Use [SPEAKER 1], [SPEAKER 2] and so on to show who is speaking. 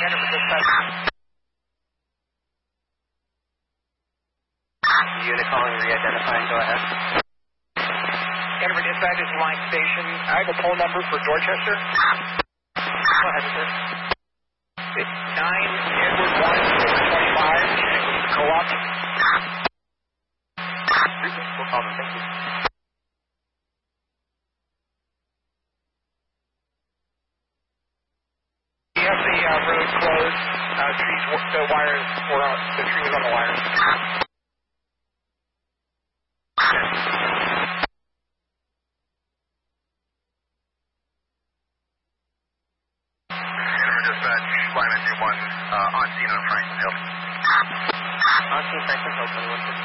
[SPEAKER 1] Denver dispatch.
[SPEAKER 2] Unit calling, re-identifying, go ahead.
[SPEAKER 1] Denver dispatch is line station. I have a poll number for Dorchester.
[SPEAKER 2] Go ahead, sir.
[SPEAKER 1] It's 9 Edward 1 25. Co-op.
[SPEAKER 2] We'll call them, thank you.
[SPEAKER 1] We have the road closed. The wires were on, the tree was on the wires.
[SPEAKER 3] Dispatch, line 1, on scene on Franklin Hill.
[SPEAKER 2] On scene, Franklin Hill, 21